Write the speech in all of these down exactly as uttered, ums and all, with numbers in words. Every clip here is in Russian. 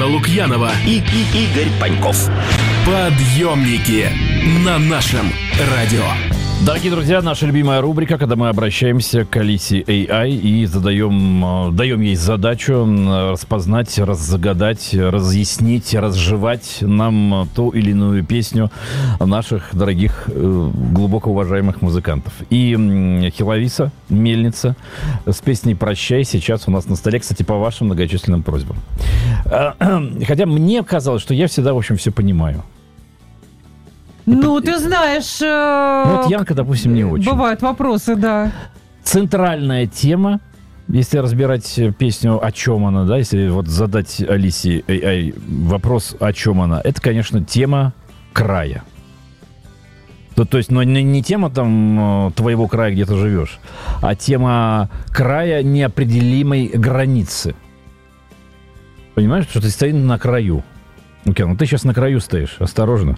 Лукьянова и, и Игорь Паньков. Подъемники на нашем радио. Дорогие друзья, наша любимая рубрика, когда мы обращаемся к Алисе эй ай и задаем, даем ей задачу распознать, разгадать, разъяснить, разжевать нам ту или иную песню наших дорогих, глубоко уважаемых музыкантов. И Хеловиса, Мельница с песней «Прощай» сейчас у нас на столе, кстати, по вашим многочисленным просьбам. Хотя мне казалось, что я всегда, в общем, все понимаю. Ну, ты знаешь... Э... Ну, вот Янка, допустим, не очень. Бывают вопросы, да. Центральная тема, если разбирать песню, о чем она, да, если вот задать Алисе эй ай вопрос, о чем она, это, конечно, тема края. То, то есть, ну, не, не тема там твоего края, где ты живешь, а тема края неопределимой границы. Понимаешь, что ты стоишь на краю. Окей, ну ты сейчас на краю стоишь, осторожно.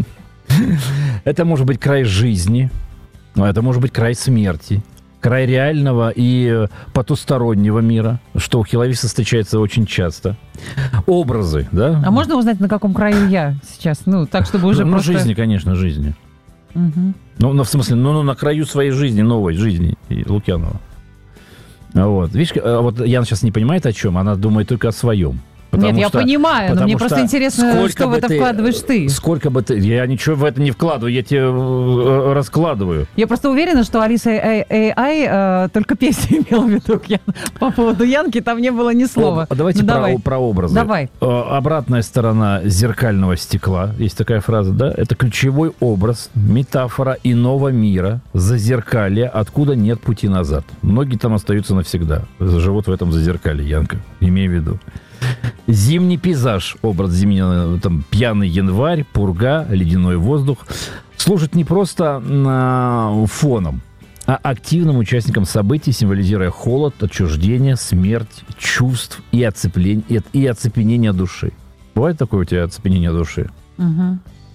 Это может быть край жизни, это может быть край смерти, край реального и потустороннего мира, что у Хеловиса встречается очень часто. Образы, да? А можно узнать, на каком краю я сейчас? Ну, так, чтобы уже ну, просто... Ну, жизни, конечно, жизни. Угу. Ну, ну, в смысле, ну, ну, на краю своей жизни, новой жизни Лукьянова. Вот. Видишь, вот Яна сейчас не понимает, о чем, она думает только о своем. Нет, я что, понимаю, но мне просто интересно, что в это ты, вкладываешь ты. Сколько бы ты... Я ничего в это не вкладываю, я тебе раскладываю. Я просто уверена, что Алиса эй ай э, только песню имела в виду. Я, по поводу Янки там не было ни слова. О, давайте ну, про, давай. про образы. Давай. Обратная сторона зеркального стекла, есть такая фраза, да? Это ключевой образ, метафора иного мира, зазеркалье, откуда нет пути назад. Многие там остаются навсегда, живут в этом зазеркалье, Янка, имей в виду. Зимний пейзаж, образ зимнего, там, пьяный январь, пурга, ледяной воздух, служит не просто а, фоном, а активным участником событий, символизируя холод, отчуждение, смерть, чувств и, оцепление, и, и оцепенение души. Бывает такое у тебя оцепенение души? Угу.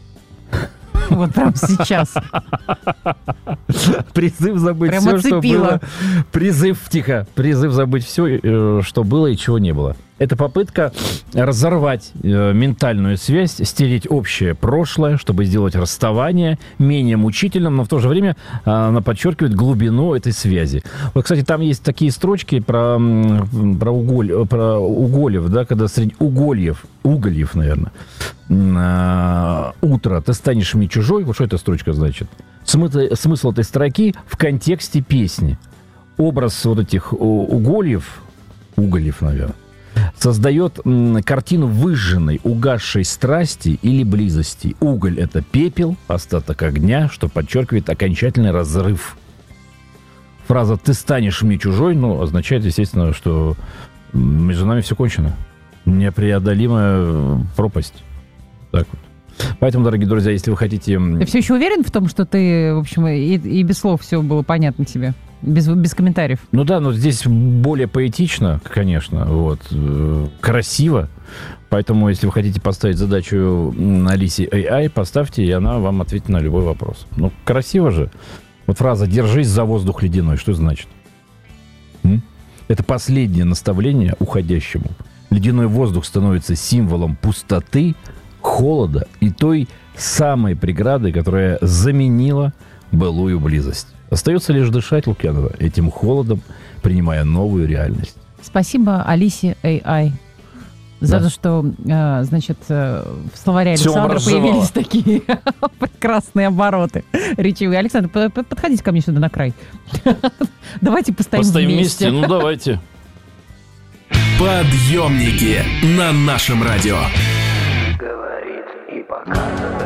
Вот прямо сейчас. Призыв забыть прям все, оцепило. Что было. Призыв, тихо, призыв забыть все, что было и чего не было. Это попытка разорвать э, ментальную связь, стереть общее прошлое, чтобы сделать расставание менее мучительным, но в то же время э, она подчеркивает глубину этой связи. Вот, кстати, там есть такие строчки про, про, уголь, про угольев, да, когда среди угольев, угольев, наверное, э, утро ты станешь мне чужой. Вот что эта строчка значит? Смысл, смысл этой строки в контексте песни. Образ вот этих угольев, угольев, наверное, создает м, картину выжженной, угасшей страсти или близости. Уголь — это пепел, остаток огня, что подчеркивает окончательный разрыв. Фраза «ты станешь мне чужой», ну, означает, естественно, что между нами все кончено. Непреодолимая пропасть. Так вот. Поэтому, дорогие друзья, если вы хотите... Ты все еще уверен в том, что ты, в общем, и, и без слов все было понятно тебе? Без, без комментариев? Ну да, но здесь более поэтично, конечно, вот, красиво. Поэтому, если вы хотите поставить задачу Алисе эй ай, поставьте, и она вам ответит на любой вопрос. Ну, красиво же. Вот фраза «держись за воздух ледяной», что значит? М? Это последнее наставление уходящему. Ледяной воздух становится символом пустоты, холода и той самой преграды, которая заменила былую близость. Остается лишь дышать, Лукьянова, этим холодом, принимая новую реальность. Спасибо Алисе эй ай за да. то, что, э, значит, э, в словаре Александра появились такие прекрасные обороты речевые. Александр, подходите ко мне сюда на край. Давайте постоим вместе. Постоим вместе? Ну, давайте. Подъемники на нашем радио. Говорит и показывает.